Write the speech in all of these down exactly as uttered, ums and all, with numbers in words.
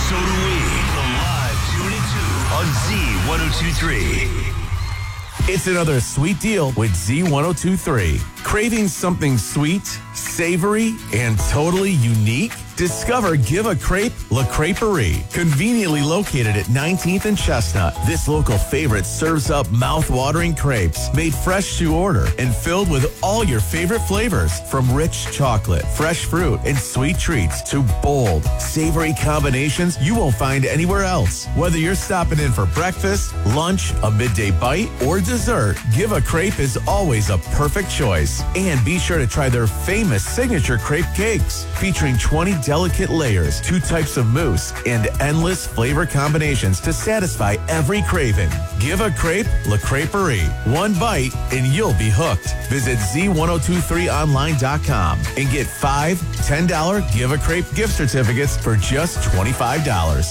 So do we. The live Tune into on Z ten twenty-three. It's another sweet deal with Z ten twenty-three. Craving something sweet, savory, and totally unique? Discover Give a Crepe La Creperie. Conveniently located at nineteenth and Chestnut, this local favorite serves up mouth-watering crepes made fresh to order and filled with all your favorite flavors, from rich chocolate, fresh fruit, and sweet treats to bold, savory combinations you won't find anywhere else. Whether you're stopping in for breakfast, lunch, a midday bite, or dessert, Give a Crepe is always a perfect choice. And be sure to try their famous signature crepe cakes, featuring twenty delicate layers, two types of mousse, and endless flavor combinations to satisfy every craving. Give a Crepe La Creperie. One bite and you'll be hooked. Visit Z ten twenty-three online dot com and get five ten dollars Give a Crepe gift certificates for just twenty-five dollars.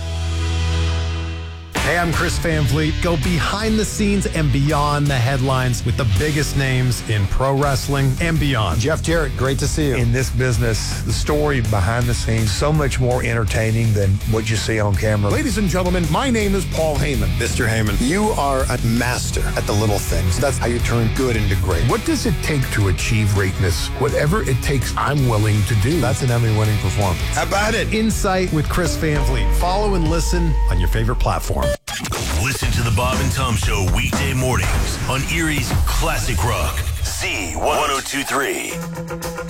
Hey, I'm Chris Van Vliet. Go behind the scenes and beyond the headlines with the biggest names in pro wrestling and beyond. Jeff Jarrett, great to see you. In this business, the story behind the scenes, so much more entertaining than what you see on camera. Ladies and gentlemen, my name is Paul Heyman. Mister Heyman, you are a master at the little things. That's how you turn good into great. What does it take to achieve greatness? Whatever it takes, I'm willing to do. That's an Emmy-winning performance. How about it? Insight with Chris Van Vliet. Follow and listen on your favorite platform. Listen to the Bob and Tom Show weekday mornings on Erie's Classic Rock. Z ten twenty-three.